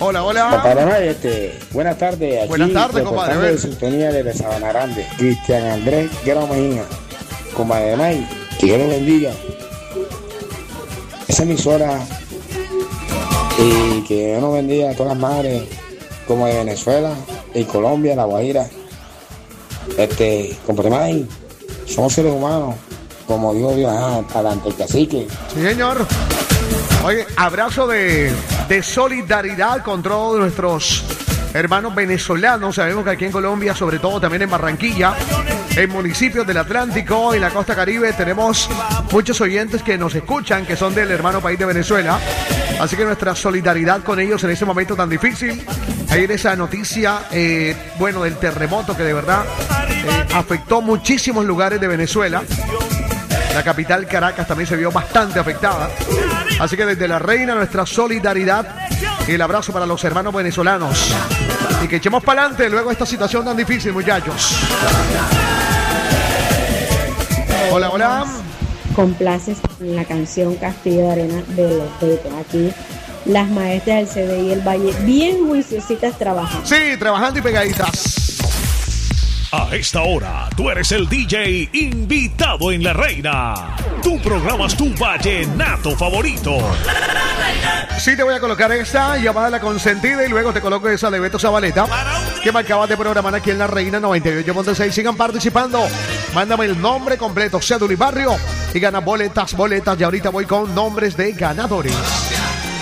Hola, hola. Compadre, buenas tardes. Aquí, buenas tardes, compadre. De sintonía de Sabana Grande. Cristian Andrés Guerra Mejía. Compadre May, que Dios lo bendiga. Esa emisora y que Dios nos bendiga a todas las madres como de Venezuela y Colombia, La Guajira. Compadre May, somos seres humanos, como dijo Dios, adelante el cacique. Sí, señor. Oye, abrazo de solidaridad con todos nuestros hermanos venezolanos. Sabemos que aquí en Colombia, sobre todo también en Barranquilla, en municipios del Atlántico, en la costa Caribe, tenemos muchos oyentes que nos escuchan, que son del hermano país de Venezuela. Así que nuestra solidaridad con ellos en ese momento tan difícil. Ayer esa noticia, del terremoto que de verdad afectó muchísimos lugares de Venezuela. La capital Caracas también se vio bastante afectada. Así que desde la reina nuestra solidaridad y el abrazo para los hermanos venezolanos. Y que echemos para adelante luego de esta situación tan difícil, muchachos. Hola, hola. Complaces con la canción Castillo de Arena de los Betos. Aquí las maestras del CDI El Valle bien juiciositas trabajando. Sí, trabajando y pegaditas. A esta hora, tú eres el DJ invitado en La Reina. Tú programas tu vallenato favorito. Sí, te voy a colocar esta llamada La Consentida y luego te coloco esa de Beto Zabaleta que me acabas de programar aquí en La Reina 98.6. Sigan participando. Mándame el nombre completo, cédula y barrio y gana boletas. Y ahorita voy con nombres de ganadores.